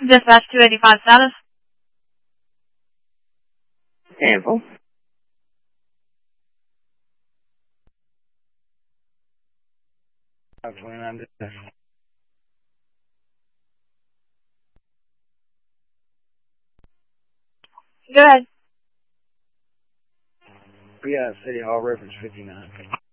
Dispatch 285 status. Sample. Go ahead. We got City Hall reference 59.